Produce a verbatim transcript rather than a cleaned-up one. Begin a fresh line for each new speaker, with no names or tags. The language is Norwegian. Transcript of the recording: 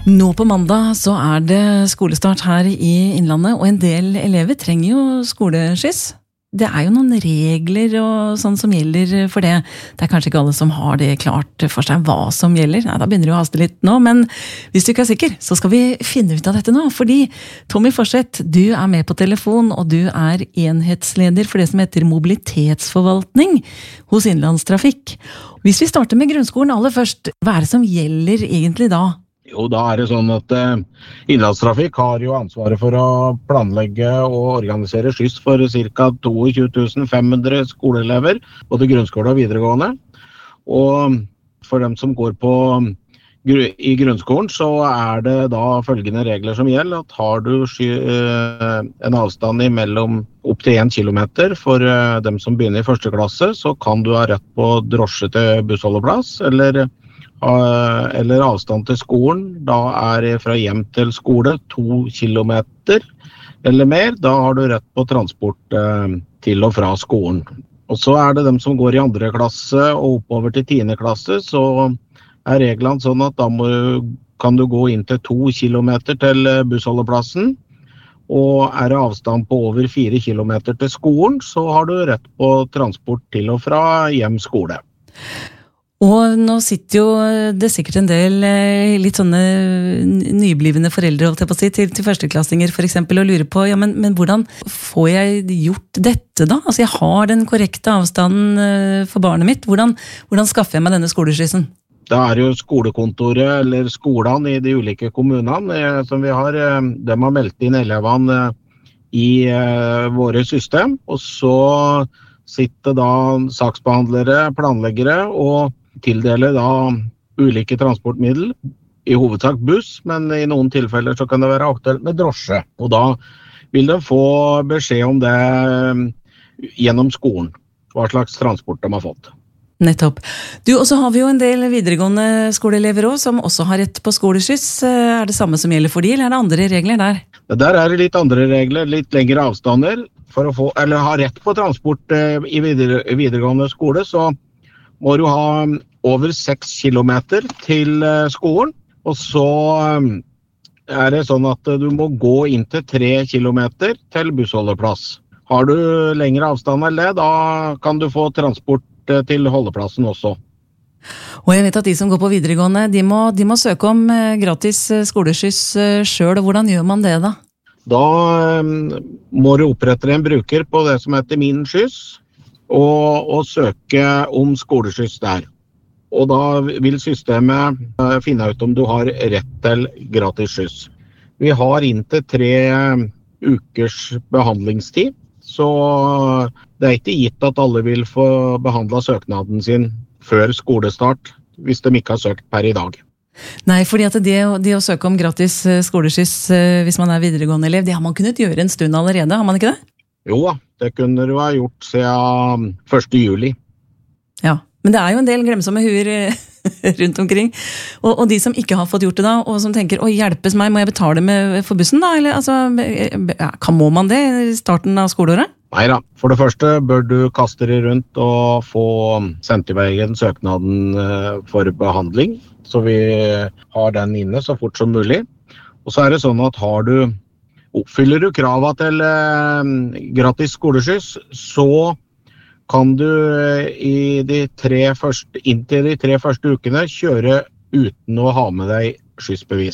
Nå på mandag så er det skolestart her i Innlandet, og en del elever trenger jo skoleskyss. Det er jo noen regler og sånn som gjelder for det. Det er kanskje ikke alle som har det klart for seg hva som gjelder. Nei, da begynner det å haste litt nå, men hvis du ikke er sikker, så skal vi finne ut av dette nå. Fordi Tommy Forseth, du er med på telefon, og du er enhetsleder for det som heter mobilitetsforvaltning hos Innlandstrafikk. Hvis vi starter med grunnskolen aller først, hva er det som gjelder egentlig da?
Jo, da er det sånn at eh, Innlandstrafikk har jo ansvaret for å planlegge og organisere skyss for ca. tjueto tusen fem hundre skoleelever, både grunnskole og videregående. Og for dem som går på i grunnskolen, så er det da følgende regler som gjelder, at har du sky, eh, en avstand mellom opp til en kilometer for eh, dem som begynner i første klasse, så kan du ha rett på drosje til bussholdeplass, eller eller avstand til skolen, da er det fra hjem til skole to kilometer eller mer, da har du rett på transport eh, til og fra skolen. Og så er det dem som går i andre klasse og oppover til tiende klasse, så er reglene sånn at da må, kan du gå inn til to kilometer til bussholdeplassen, og er det avstand på over fire kilometer til skolen, så har du rett på transport til og fra hjem skole.
Og nå sitter jo det sikkert en del litt sånne nyblivende foreldre holdt jeg på å si, til, til førsteklassinger for eksempel, og lurer på, ja, men, men hvordan får jeg gjort dette da? Altså jeg har den korrekte avstanden for barnet mitt, hvordan, hvordan skaffer jeg meg denne skoleskyssen?
Det er jo skolekontoret eller skolene i de ulike kommunene som vi har, de har meldt inn elevene i våre system, og så sitter da saksbehandlere, planleggere og tildeler da ulike transportmiddel, i hovedsak buss, men i noen tilfeller så kan det være aktuelt med drosje. Og da vil de få beskjed om det gjennom skolen, hva slags transport de har fått.
Nettopp. Du, og så har vi jo en del videregående skoleelever også, som også har rett på skoleskyss. Er det samme som gjelder for de, eller er det andre regler der?
Der er det litt andre regler, litt lengre avstander, for å få, eller ha rett på transport i videre, videregående skole, så må du ha over seks kilometer til skolen, og så er det sånn at du må gå inn til tre kilometer til bussholdeplass. Har du lengre avstand enn det, da kan du få transport til holdeplassen også.
Og jeg vet at de som går på videregående, de må, de må søke om gratis skoleskyss selv, og hvordan gjør man det da?
Da må du opprette en bruker på det som heter Min Skyss, og, og søke om skoleskyss der. Og da vil systemet finne ut om du har rett til gratis skyss. Vi har inntil tre ukers behandlingstid, så det er ikke gitt at alle vil få behandlet søknaden sin før skolestart, hvis de ikke har søkt per i dag.
Nei, fordi at det, det å søke om gratis skoleskyss hvis man er videregående elev, det har man kunnet gjøre en stund allerede, har man ikke det?
Jo da, det kunne du ha gjort siden første juli.
Ja, men det er jo en del glemsomme huer rundt omkring. Og, og de som ikke har fått gjort det da, og som tenker, oi, hjelpes meg, må jeg betale med for bussen da? Eller, altså, kan må man det i starten av skoleåret?
Neida, for det første bør du kaste deg rundt og få sendt i veien søknaden for behandling, så vi har den inne så fort som mulig. Og så er det sånn at har du Oppfyller du kravet til eh, gratis skoleskyss, så kan du i de tre første, inntil de tre første ukene kjøre uten å ha med deg skyssbevis.